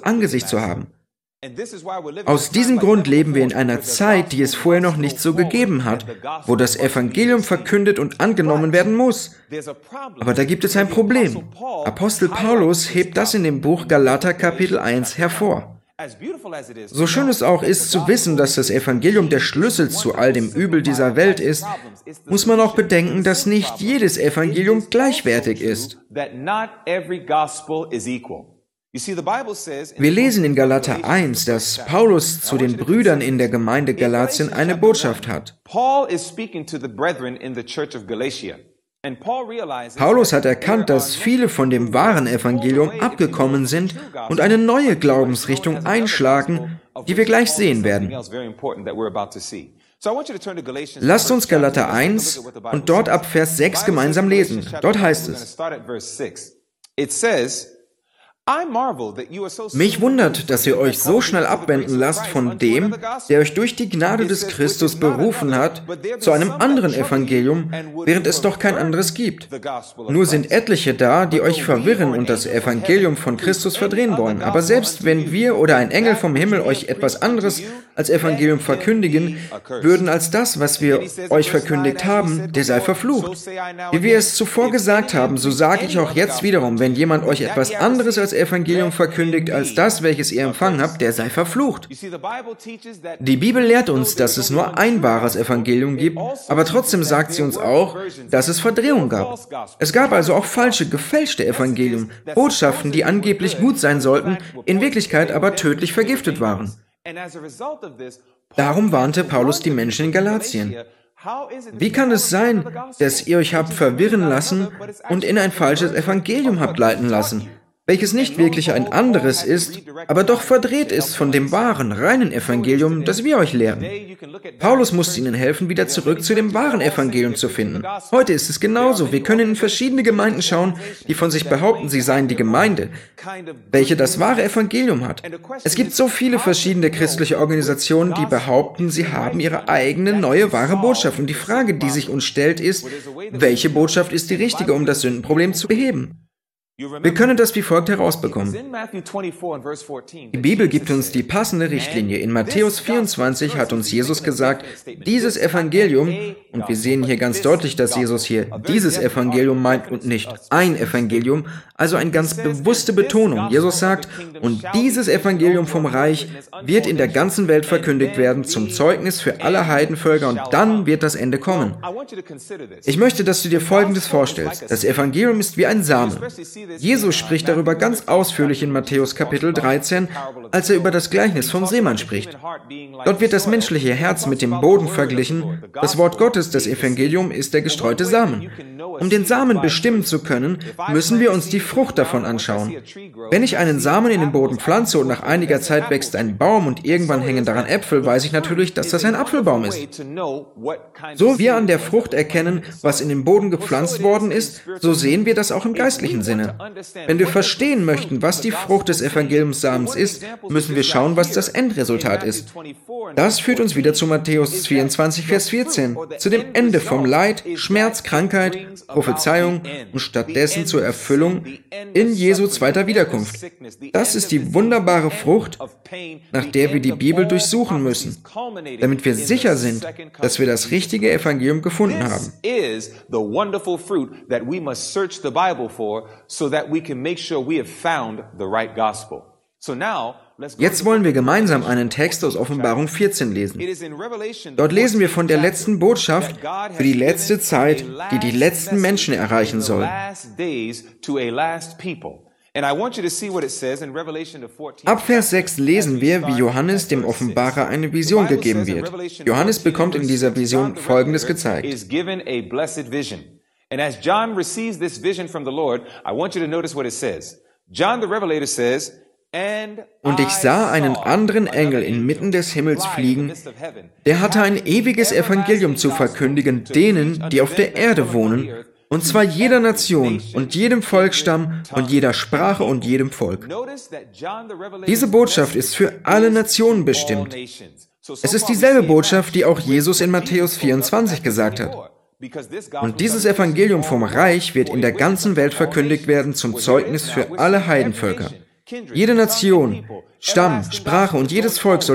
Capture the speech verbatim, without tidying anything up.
Angesicht zu haben. Aus diesem Grund leben wir in einer Zeit, die es vorher noch nicht so gegeben hat, wo das Evangelium verkündet und angenommen werden muss. Aber da gibt es ein Problem. Apostel Paulus hebt das in dem Buch Galater Kapitel eins hervor. So schön es auch ist zu wissen, dass das Evangelium der Schlüssel zu all dem Übel dieser Welt ist, muss man auch bedenken, dass nicht jedes Evangelium gleichwertig ist. Wir lesen in Galater eins, dass Paulus zu den Brüdern in der Gemeinde Galatien eine Botschaft hat. Paulus hat erkannt, dass viele von dem wahren Evangelium abgekommen sind und eine neue Glaubensrichtung einschlagen, die wir gleich sehen werden. Lasst uns Galater eins und dort ab Vers sechs gemeinsam lesen. Dort heißt es: Mich wundert, dass ihr euch so schnell abwenden lasst von dem, der euch durch die Gnade des Christus berufen hat, zu einem anderen Evangelium, während es doch kein anderes gibt. Nur sind etliche da, die euch verwirren und das Evangelium von Christus verdrehen wollen. Aber selbst wenn wir oder ein Engel vom Himmel euch etwas anderes als Evangelium verkündigen, würden als das, was wir euch verkündigt haben, der sei verflucht. Wie wir es zuvor gesagt haben, so sage ich auch jetzt wiederum, wenn jemand euch etwas anderes als Evangelium verkündigt als das, welches ihr empfangen habt, der sei verflucht. Die Bibel lehrt uns, dass es nur ein wahres Evangelium gibt, aber trotzdem sagt sie uns auch, dass es Verdrehung gab. Es gab also auch falsche, gefälschte Evangelien, Botschaften, die angeblich gut sein sollten, in Wirklichkeit aber tödlich vergiftet waren. Darum warnte Paulus die Menschen in Galatien. Wie kann es sein, dass ihr euch habt verwirren lassen und in ein falsches Evangelium habt leiten lassen, welches nicht wirklich ein anderes ist, aber doch verdreht ist von dem wahren, reinen Evangelium, das wir euch lehren. Paulus musste ihnen helfen, wieder zurück zu dem wahren Evangelium zu finden. Heute ist es genauso. Wir können in verschiedene Gemeinden schauen, die von sich behaupten, sie seien die Gemeinde, welche das wahre Evangelium hat. Es gibt so viele verschiedene christliche Organisationen, die behaupten, sie haben ihre eigene neue wahre Botschaft. Und die Frage, die sich uns stellt, ist, welche Botschaft ist die richtige, um das Sündenproblem zu beheben? Wir können das wie folgt herausbekommen. Die Bibel gibt uns die passende Richtlinie. In Matthäus vierundzwanzig hat uns Jesus gesagt, dieses Evangelium, und wir sehen hier ganz deutlich, dass Jesus hier dieses Evangelium meint und nicht ein Evangelium, also eine ganz bewusste Betonung. Jesus sagt, und dieses Evangelium vom Reich wird in der ganzen Welt verkündigt werden zum Zeugnis für alle Heidenvölker und dann wird das Ende kommen. Ich möchte, dass du dir Folgendes vorstellst. Das Evangelium ist wie ein Samen. Jesus spricht darüber ganz ausführlich in Matthäus Kapitel dreizehn, als er über das Gleichnis vom Seemann spricht. Dort wird das menschliche Herz mit dem Boden verglichen. Das Wort Gottes, das Evangelium, ist der gestreute Samen. Um den Samen bestimmen zu können, müssen wir uns die Frucht davon anschauen. Wenn ich einen Samen in den Boden pflanze und nach einiger Zeit wächst ein Baum und irgendwann hängen daran Äpfel, weiß ich natürlich, dass das ein Apfelbaum ist. So wir an der Frucht erkennen, was in den Boden gepflanzt worden ist, so sehen wir das auch im geistlichen Sinne. Wenn wir verstehen möchten, was die Frucht des Evangeliumssamens ist, müssen wir schauen, was das Endresultat ist. Das führt uns wieder zu Matthäus vierundzwanzig, Vers vierzehn, zu dem Ende vom Leid, Schmerz, Krankheit, Prophezeiung und stattdessen zur Erfüllung in Jesu zweiter Wiederkunft. Das ist die wunderbare Frucht, nach der wir die Bibel durchsuchen müssen, damit wir sicher sind, dass wir das richtige Evangelium gefunden haben. Jetzt wollen wir gemeinsam einen Text aus Offenbarung vierzehn lesen. Dort lesen wir von der letzten Botschaft für die letzte Zeit, die die letzten Menschen erreichen soll. Ab Vers sechs lesen wir, wie Johannes dem Offenbarer eine Vision gegeben wird. Johannes bekommt in dieser Vision Folgendes gezeigt. And as John receives this vision from the Lord, I want you to notice what it says. John the Revelator says, Und ich sah einen anderen Engel inmitten des Himmels fliegen, der hatte ein ewiges Evangelium zu verkündigen denen, die auf der Erde wohnen, und zwar jeder Nation und jedem Volksstamm und jeder Sprache und jedem Volk. Diese Botschaft ist für alle Nationen bestimmt. Es ist dieselbe Botschaft, die auch Jesus in Matthäus vierundzwanzig gesagt hat. Und dieses Evangelium vom Reich wird in der ganzen Welt verkündigt werden zum Zeugnis für alle Heidenvölker. Jede Nation, Stamm, Sprache und jedes Volk soll